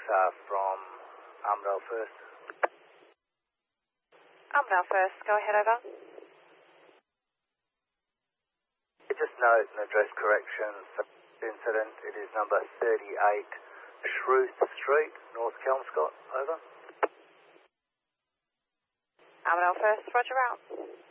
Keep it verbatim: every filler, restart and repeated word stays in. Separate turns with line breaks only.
uh, from Armidale First.
Armidale First, go ahead, over.
Just note an address correction for the incident. It is number thirty-eight Shruth Street, North Kelmscott, over.
Armidale First, roger out.